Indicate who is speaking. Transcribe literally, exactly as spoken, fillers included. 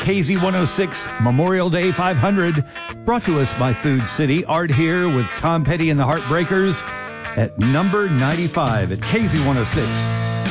Speaker 1: K Z one oh six Memorial Day five hundred, brought to us by Food City. Art here with Tom Petty and the Heartbreakers at number ninety-five at K Z one oh six.